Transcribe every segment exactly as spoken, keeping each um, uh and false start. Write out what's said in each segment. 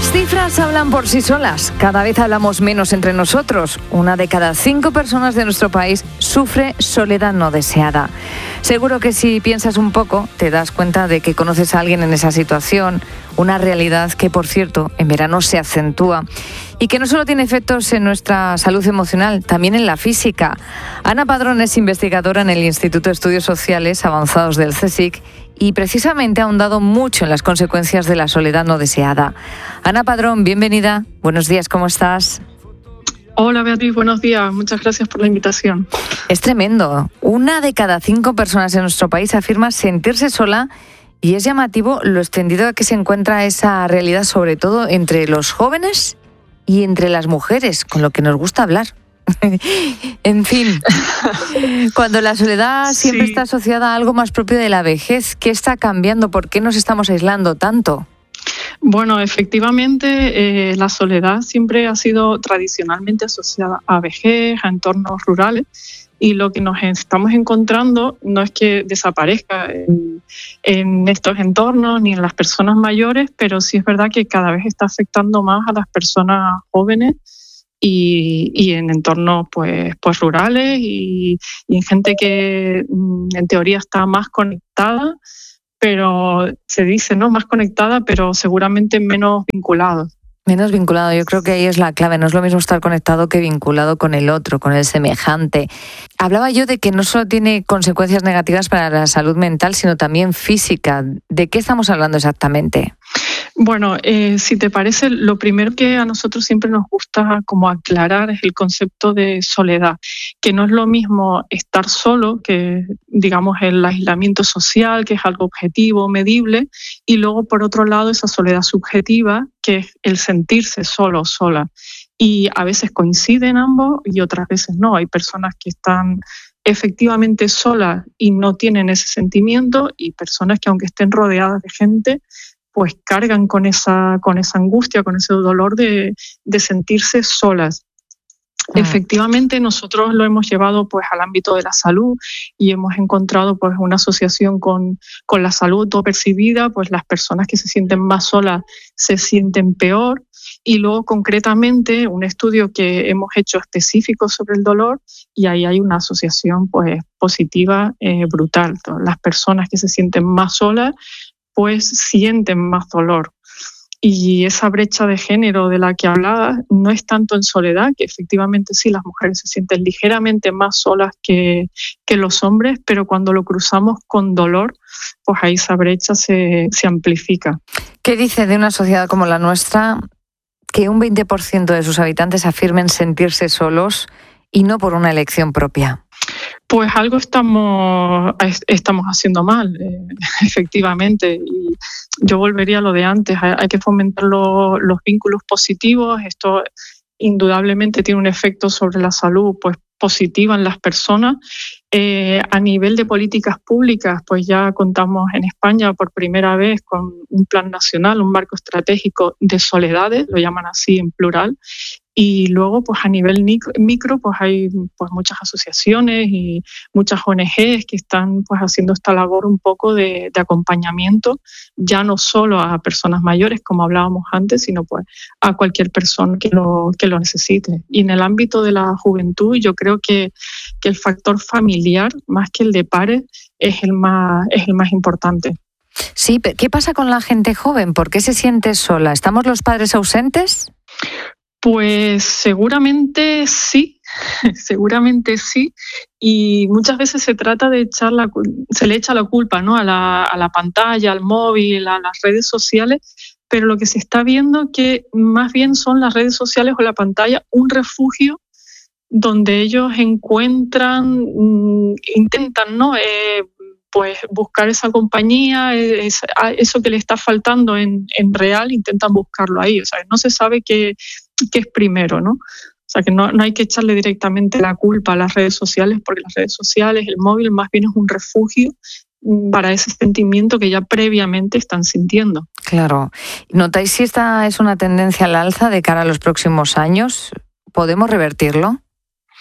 Las cifras hablan por sí solas. Cada vez hablamos menos entre nosotros. Una de cada cinco personas de nuestro país sufre soledad no deseada. Seguro que si piensas un poco, te das cuenta de que conoces a alguien en esa situación, una realidad que, por cierto, en verano se acentúa y que no solo tiene efectos en nuestra salud emocional, también en la física. Ana Padrón es investigadora en el Instituto de Estudios Sociales Avanzados del CSIC y precisamente ha ahondado mucho en las consecuencias de la soledad no deseada. Ana Padrón, bienvenida. Buenos días, ¿cómo estás? Hola Beatriz, buenos días. Muchas gracias por la invitación. Es tremendo. Una de cada cinco personas en nuestro país afirma sentirse sola y es llamativo lo extendido que se encuentra esa realidad, sobre todo entre los jóvenes y entre las mujeres, con lo que nos gusta hablar. En fin, cuando la soledad siempre sí. está asociada a algo más propio de la vejez, ¿qué está cambiando? ¿Por qué nos estamos aislando tanto? Bueno, efectivamente, eh, la soledad siempre ha sido tradicionalmente asociada a vejez, a entornos rurales, y lo que nos estamos encontrando no es que desaparezca en, en estos entornos ni en las personas mayores, pero sí es verdad que cada vez está afectando más a las personas jóvenes y, y en entornos pues, pues rurales y, y en gente que en teoría está más conectada, pero se dice, ¿no? Más conectada, pero seguramente menos vinculada. Menos vinculado, yo creo que ahí es la clave. No es lo mismo estar conectado que vinculado con el otro, con el semejante. Hablaba yo de que no solo tiene consecuencias negativas para la salud mental, sino también física. ¿De qué estamos hablando exactamente? Bueno, eh, si te parece, lo primero que a nosotros siempre nos gusta como aclarar es el concepto de soledad, que no es lo mismo estar solo, que digamos el aislamiento social, que es algo objetivo, medible, y luego por otro lado esa soledad subjetiva, que es el sentirse solo o sola. Y a veces coinciden ambos y otras veces no. Hay personas que están efectivamente solas y no tienen ese sentimiento, y personas que aunque estén rodeadas de gente, pues cargan con esa, con esa angustia, con ese dolor de, de sentirse solas. Ah. Efectivamente, nosotros lo hemos llevado pues al ámbito de la salud y hemos encontrado pues una asociación con, con la salud autopercibida, pues las personas que se sienten más solas se sienten peor. Y luego, concretamente, un estudio que hemos hecho específico sobre el dolor, y ahí hay una asociación pues positiva eh, brutal. Las personas que se sienten más solas pues sienten más dolor. Y esa brecha de género de la que hablabas no es tanto en soledad, que efectivamente sí, las mujeres se sienten ligeramente más solas que, que los hombres, pero cuando lo cruzamos con dolor, pues ahí esa brecha se, se amplifica. ¿Qué dice de una sociedad como la nuestra que un veinte por ciento de sus habitantes afirmen sentirse solos y no por una elección propia? Pues algo estamos, estamos haciendo mal, eh, efectivamente. Y yo volvería a lo de antes. Hay, hay que fomentar lo, los vínculos positivos. Esto indudablemente tiene un efecto sobre la salud pues, positiva en las personas. Eh, a nivel de políticas públicas, pues ya contamos en España por primera vez con un plan nacional, un marco estratégico de soledades, lo llaman así en plural. Y luego, pues a nivel micro, pues hay pues muchas asociaciones y muchas O N Ges que están pues haciendo esta labor un poco de, de acompañamiento, ya no solo a personas mayores, como hablábamos antes, sino pues a cualquier persona que lo, que lo necesite. Y en el ámbito de la juventud, yo creo que, que el factor familiar, más que el de pares, es el más, es el más importante. Sí, pero ¿qué pasa con la gente joven? ¿Por qué se siente sola? ¿Estamos los padres ausentes? Pues seguramente sí, seguramente sí, y muchas veces se trata de echar la, se le echa la culpa, ¿no? a la, a la pantalla, al móvil, a las redes sociales, pero lo que se está viendo que más bien son las redes sociales o la pantalla un refugio donde ellos encuentran, intentan, ¿no? Eh, pues buscar esa compañía, es, eso que le está faltando en, en real, intentan buscarlo ahí. O sea, no se sabe qué, qué es primero, ¿no? O sea, que no, no hay que echarle directamente la culpa a las redes sociales, porque las redes sociales, el móvil, más bien es un refugio para ese sentimiento que ya previamente están sintiendo. Claro. ¿Notáis si esta es una tendencia al alza de cara a los próximos años? ¿Podemos revertirlo?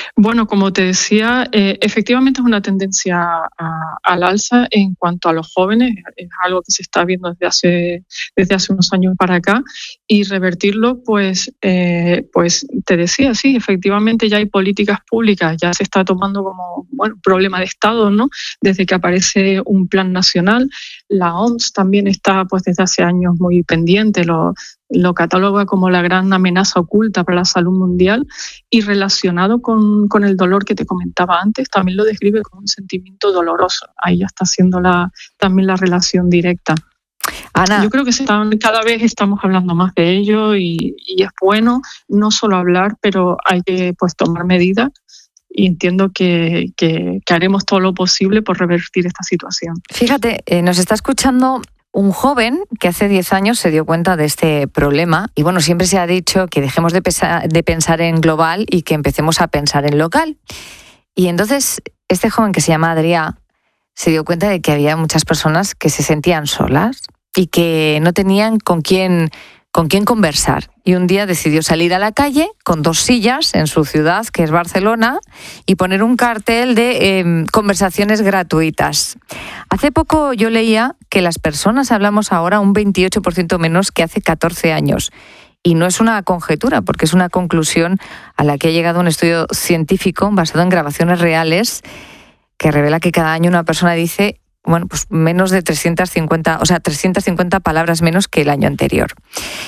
Bueno, como te decía, eh, efectivamente es una tendencia a, al alza en cuanto a los jóvenes, es algo que se está viendo desde hace, desde hace unos años para acá, y revertirlo, pues, eh, pues te decía, sí, efectivamente ya hay políticas públicas, ya se está tomando como, bueno, problema de Estado, ¿no? Desde que aparece un plan nacional, la O M S también está, pues, desde hace años muy pendiente, lo lo cataloga como la gran amenaza oculta para la salud mundial, y relacionado con, con el dolor que te comentaba antes, también lo describe como un sentimiento doloroso. Ahí ya está haciendo la, también la relación directa. Ana, yo creo que se están, cada vez estamos hablando más de ello y, y es bueno no solo hablar, pero hay que, pues, tomar medidas. Y entiendo que, que, que haremos todo lo posible por revertir esta situación. Fíjate, eh, nos está escuchando un joven que hace diez años se dio cuenta de este problema y bueno, siempre se ha dicho que dejemos de, pesa- de pensar en global y que empecemos a pensar en local. Y entonces este joven, que se llama Adrià, se dio cuenta de que había muchas personas que se sentían solas y que no tenían con quién, con quién conversar. Y un día decidió salir a la calle con dos sillas en su ciudad, que es Barcelona, y poner un cartel de eh, conversaciones gratuitas. Hace poco yo leía que las personas hablamos ahora un veintiocho por ciento menos que hace catorce años. Y no es una conjetura, porque es una conclusión a la que ha llegado un estudio científico basado en grabaciones reales que revela que cada año una persona dice, bueno, pues menos de trescientas cincuenta, o sea, trescientas cincuenta palabras menos que el año anterior.